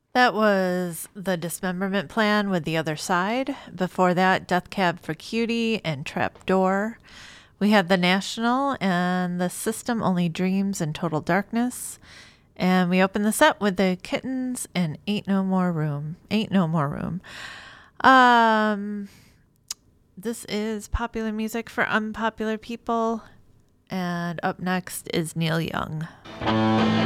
That was The Dismemberment Plan with The Other Side. Before that, Death Cab for Cutie and Trapdoor. We had The National and The System Only Dreams and Total Darkness. And we opened the set with The Kittens and Ain't No More Room. Ain't No More Room. Um, this is popular music for unpopular people. And up next is Neil Young.